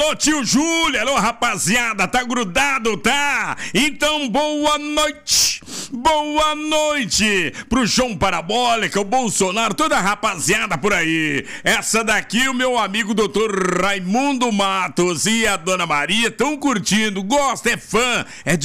Alô, tio Júlio, alô, rapaziada, tá grudado, tá? Então, boa noite pro João Parabólica, o Bolsonaro, toda a rapaziada por aí. Essa daqui, o meu amigo Dr. Raimundo Matos e a Dona Maria estão curtindo, gosta, é fã, é de